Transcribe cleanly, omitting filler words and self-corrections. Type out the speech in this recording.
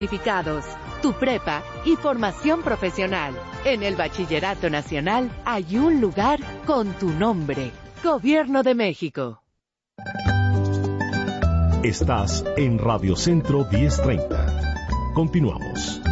certificados, tu prepa y formación profesional. En el Bachillerato Nacional hay un lugar con tu nombre. Gobierno de México. Estás en Radio Centro 1030. Continuamos.